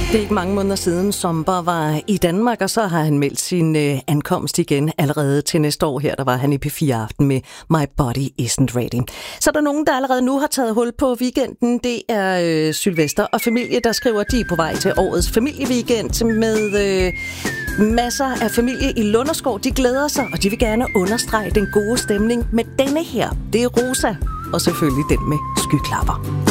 Det er ikke mange måneder siden, Zomber var i Danmark, og så har han meldt sin ankomst igen allerede til næste år. Her der var han i P4 Aften med My Body Isn't Ready. Så er der nogen, der allerede nu har taget hul på weekenden. Det er Sylvester og familie, der skriver, de er på vej til årets familieweekend med masser af familie i Lunderskov. De glæder sig, og de vil gerne understrege den gode stemning med denne her. Det er Rosa, og selvfølgelig den med skyklapper.